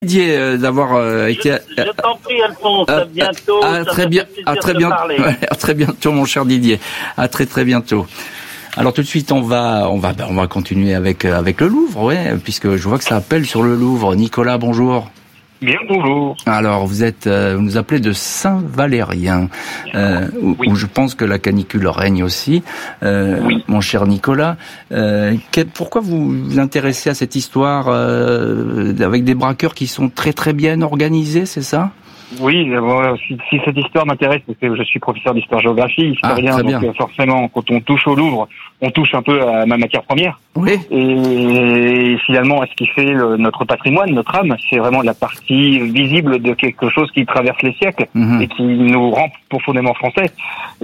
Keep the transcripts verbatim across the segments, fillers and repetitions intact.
Didier euh, d'avoir euh, été. Je, je t'en prie, Alphonse. À bientôt. À très bien. À très bientôt. Ouais, à très bientôt, mon cher Didier. À très très bientôt. Alors tout de suite, on va on va on va continuer avec avec le Louvre, ouais, puisque je vois que ça appelle sur le Louvre. Nicolas, bonjour. Bien, bonjour. Alors, vous êtes, euh, vous nous appelez de Saint-Valérien, euh, où, oui. où je pense que la canicule règne aussi. Euh, oui. Mon cher Nicolas, euh, quel, pourquoi vous vous intéressez à cette histoire euh, avec des braqueurs qui sont très très bien organisés, c'est ça ? Oui, voilà, si, si cette histoire m'intéresse, parce que je suis professeur d'histoire-géographie, historien, ah, donc forcément, quand on touche au Louvre, on touche un peu à ma matière première. Oui. Et finalement, à ce qui fait le, notre patrimoine, notre âme, c'est vraiment la partie visible de quelque chose qui traverse les siècles mmh. et qui nous rend profondément français.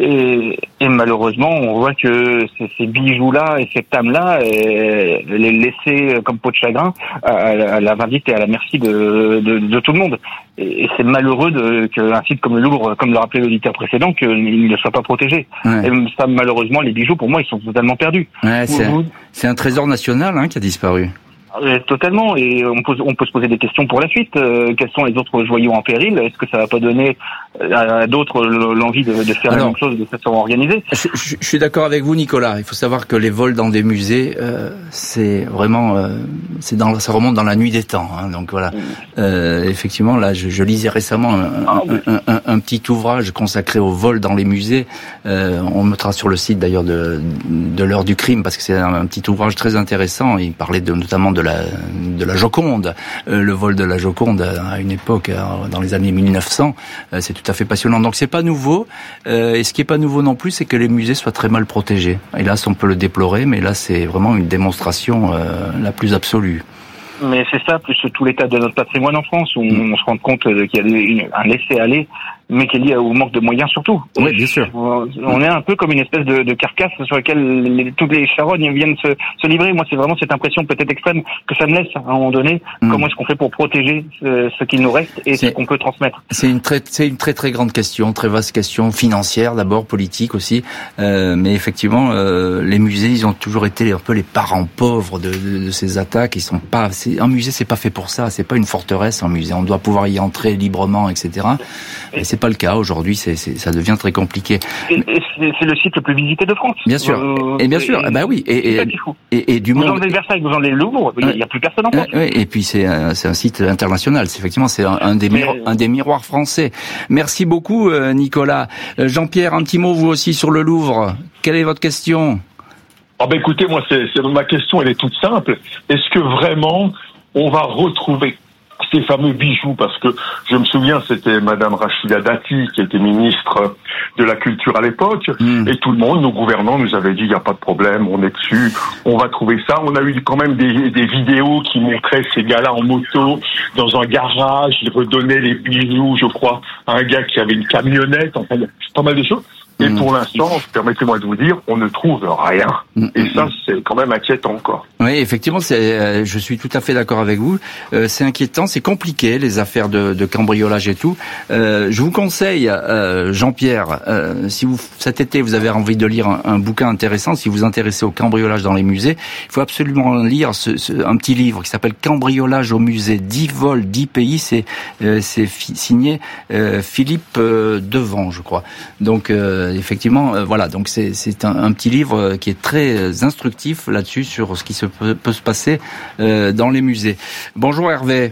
Et, et malheureusement, on voit que ces, ces bijoux-là et cette âme-là, elle est laissée comme peau de chagrin à, à la vindicte et à la merci de, de, de tout le monde. Et, et c'est malheureux qu'un site comme le Louvre, comme le rappelait l'auditeur précédent, qu'il ne soit pas protégé. Ouais. Et ça, malheureusement, les bijoux, pour moi, ils sont totalement perdus. Ouais, c'est, vous, c'est un trésor national hein, qui a disparu. Euh, totalement, et on peut, on peut se poser des questions pour la suite. Euh, quels sont les autres joyaux en péril ? Est-ce que ça va pas donner à d'autres l'envie de, de faire Alors, la même chose, de se faire organiser ? je, je, je suis d'accord avec vous, Nicolas. Il faut savoir que les vols dans des musées, euh, c'est vraiment, euh, c'est dans, ça remonte dans la nuit des temps. Hein, donc voilà. Euh, effectivement, là, je, je lisais récemment un, ah, oui. un, un, un petit ouvrage consacré au vol dans les musées. Euh, on mettra sur le site d'ailleurs de, de l'heure du crime parce que c'est un, un petit ouvrage très intéressant. Il parlait de, notamment de la de la Joconde, euh, le vol de la Joconde à une époque, euh, dans les années mille neuf cents, euh, c'est tout à fait passionnant. Donc c'est pas nouveau, euh, et ce qui est pas nouveau non plus, c'est que les musées soient très mal protégés. Hélas, on peut le déplorer, mais là c'est vraiment une démonstration euh, la plus absolue. Mais c'est ça, plus tout l'état de notre patrimoine en France, où mmh. on se rend compte qu'il y a un laisser-aller, mais qui est lié au manque de moyens surtout. Oui, bien sûr. On est un peu comme une espèce de, de carcasse sur laquelle les, toutes les charognes viennent se, se livrer. Moi, c'est vraiment cette impression peut-être extrême que ça me laisse à un moment donné. Mmh. Comment est-ce qu'on fait pour protéger ce, ce qu'il nous reste et c'est, ce qu'on peut transmettre ? C'est une très, c'est une très très grande question, très vaste question financière d'abord, politique aussi. Euh, mais effectivement, euh, les musées, ils ont toujours été un peu les parents pauvres de, de, de ces attaques. Ils sont pas, c'est, un musée, c'est pas fait pour ça. C'est pas une forteresse, un musée. On doit pouvoir y entrer librement, et cetera. Et c'est pas le cas aujourd'hui, c'est, c'est, ça devient très compliqué. Et, et c'est, c'est le site le plus visité de France. Bien sûr, euh, et bien sûr, et, bah oui, et, et, et, et du vous monde. Vous enlevez Versailles, vous enlevez le Louvre, il n'y a plus personne en France. Oui, et puis c'est un, c'est un site international. C'est effectivement c'est un, un des Mais... miroirs, un des miroirs français. Merci beaucoup, euh, Nicolas. Euh, Jean-Pierre, un petit mot vous aussi sur le Louvre. Quelle est votre question ? Ah ben écoutez, moi c'est, c'est ma question, elle est toute simple. Est-ce que vraiment on va retrouver ces fameux bijoux, parce que je me souviens, c'était Madame Rachida Dati qui était ministre de la Culture à l'époque, mmh. et tout le monde, nos gouvernants nous avaient dit il n'y a pas de problème, on est dessus, on va trouver ça. On a eu quand même des, des vidéos qui montraient ces gars-là en moto dans un garage, ils redonnaient les bijoux, je crois, à un gars qui avait une camionnette, enfin, pas mal de choses. Et pour l'instant, permettez-moi de vous dire, on ne trouve rien. Et ça, c'est quand même inquiétant encore. Oui, effectivement, c'est, euh, je suis tout à fait d'accord avec vous. Euh, c'est inquiétant, c'est compliqué, les affaires de, de cambriolage et tout. Euh, je vous conseille, euh, Jean-Pierre, euh, si vous cet été vous avez envie de lire un, un bouquin intéressant, si vous vous intéressez au cambriolage dans les musées, il faut absolument lire ce, ce, un petit livre qui s'appelle Cambriolage au musée, dix vols, dix pays. C'est, euh, c'est fi- signé euh, Philippe euh, Devant, je crois. Donc euh, effectivement, euh, voilà. Donc c'est, c'est un, un petit livre qui est très instructif là-dessus sur ce qui se peut, peut se passer euh, dans les musées. Bonjour Hervé.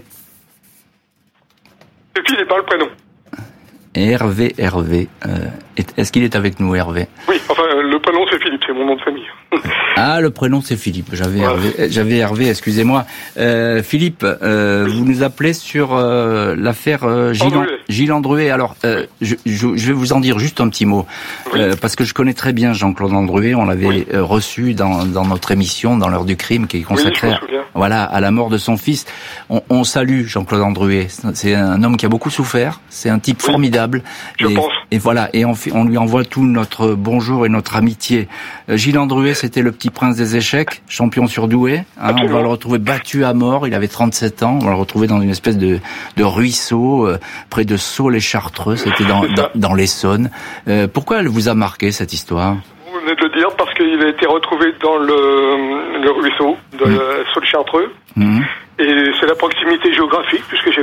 Et puis il n'est pas le prénom. Hervé, Hervé. Euh, est-ce qu'il est avec nous, Hervé ? Oui, enfin le prénom c'est Philippe, c'est mon nom de famille. Ah, le prénom c'est Philippe. J'avais voilà. Hervé, j'avais Hervé. Excusez-moi. Euh, Philippe, euh, vous nous appelez sur euh, l'affaire euh, Gilles, Andruet. Gilles Andruet. Alors, euh, je, je, je vais vous en dire juste un petit mot, oui. euh, parce que je connais très bien Jean-Claude Andruet. On l'avait oui. euh, reçu dans, dans notre émission, dans l'heure du crime, qui est consacrée, oui, voilà, à la mort de son fils. On, on salue Jean-Claude Andruet. C'est un homme qui a beaucoup souffert. C'est un type oui. formidable. Je et, pense. et voilà. Et on, on lui envoie tout notre bonjour et notre amitié. Euh, Gilles Andruet, c'était le petit prince des échecs, champion surdoué. Hein, on va le retrouver battu à mort. Il avait trente-sept ans. On va le retrouver dans une espèce de, de ruisseau euh, près de Sceaux-les-Chartreux. C'était dans, dans, dans l'Essonne. Euh, pourquoi elle vous a marqué cette histoire ? Vous venez de le dire, parce qu'il a été retrouvé dans le, le ruisseau de mmh. Sceaux-les-Chartreux. Mmh. Et c'est la proximité géographique, puisque j'ai